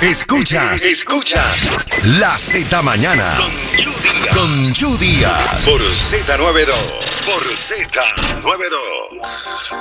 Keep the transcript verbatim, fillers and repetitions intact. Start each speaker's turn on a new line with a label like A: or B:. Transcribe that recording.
A: Escuchas, escuchas La Z Mañana con Chu Díaz por Z noventa y dos, por Z noventa y dos.